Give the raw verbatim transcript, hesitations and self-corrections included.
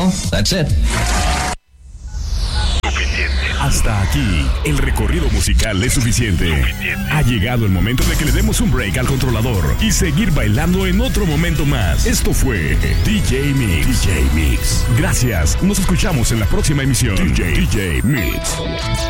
Well, that's it. Hasta aquí, el recorrido musical es suficiente. suficiente. Ha llegado el momento de que le demos un break al controlador y seguir bailando en otro momento más. Esto fue D J Mix. D J Mix. Gracias, nos escuchamos en la próxima emisión. D J, D J Mix.